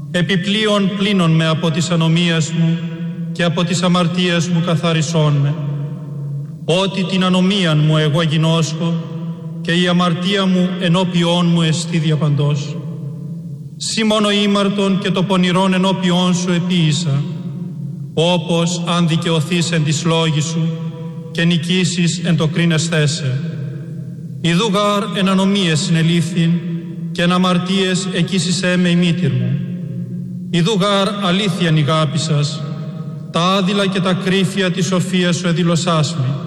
Επιπλέον πλύνον με από τις ανομίες μου και από τις αμαρτίες μου καθαρισόν με. Ότι την ανομίαν μου εγώ γινώσκω και η αμαρτία μου ενώπιόν μου εστί διαπαντός. Σύ μόνο ήμαρτον και το πονηρόν ενώπιόν σου επίησα, όπως αν δικαιωθείς εν της λόγης σου και νικήσεις εν το κρίνεσθέσαι. Ιδού γάρ εν ανομίες συνελήφθην και εν αμαρτίες εκείσισέ με η μήτηρ μου. Ιδού γάρ αλήθειαν η αγάπη σας, τα άδειλα και τα κρύφια της σοφίας σου εδήλωσάς με.